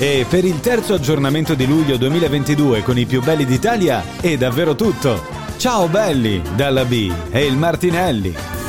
E per il terzo aggiornamento di luglio 2022 con i più belli d'Italia è davvero tutto. Ciao belli, dalla B e il Martinelli.